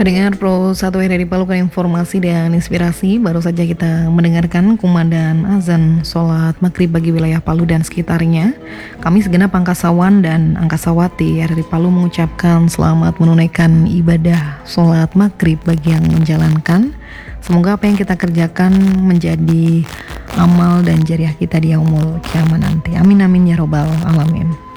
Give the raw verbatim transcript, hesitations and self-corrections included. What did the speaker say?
Pendengar Pro satu R R I Palu, informasi dan inspirasi. Baru saja kita mendengarkan kumandang azan sholat maghrib bagi wilayah Palu dan sekitarnya. Kami segenap angkasawan dan angkasawati R R I Palu mengucapkan selamat menunaikan ibadah sholat maghrib bagi yang menjalankan. Semoga apa yang kita kerjakan menjadi amal dan jariah kita di yaumul kiamat nanti. Amin amin ya robbal alamin.